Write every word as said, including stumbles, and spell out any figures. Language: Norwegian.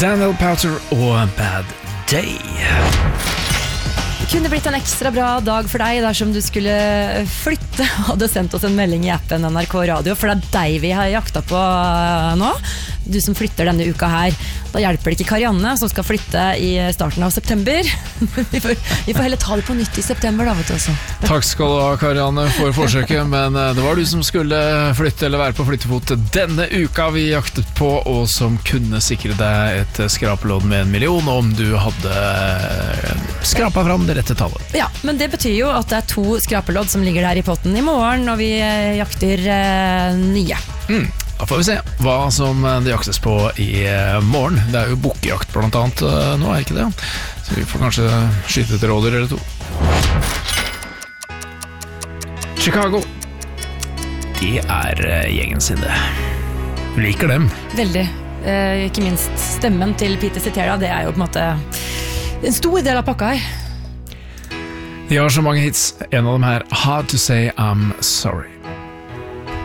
Daniel Powter og Bad Day. Det kunne blitt en ekstra bra dag for deg dersom du skulle flytte og hadde sendt oss en melding i appen N R K Radio, for det er deg vi har jakta på nå. Du som flytter denne uka her. Da hjelper det ikke Karianne som skal flytte i starten av september. Vi får, vi får heller ta det på nytt i september da, vet du også. Takk skal du ha, Karianne, for forsøket, men det var du som skulle flytte eller være på flyttefot denne uka vi jaktet på, og som kunne sikre deg et skrapelodd med en million om du hadde skrapet fram det rette tallet. Ja, men det betyr jo at det er to skrapelodd som ligger der i potten i morgen, og vi jakter eh, nye. Mm. Da får vi se hva som det jaktes på i morgen. Det er jo bukkejakt blant annet nå, er ikke det? Så vi får kanskje skyte et rådyr eller to. Chicago. De er gjengen sin det. Du liker dem. Veldig. Eh, ikke minst stemmen til Peter Cetera, det er jo på en måte en stor del av pakka her. De har så mange hits. En av dem her, Hard to Say I'm Sorry.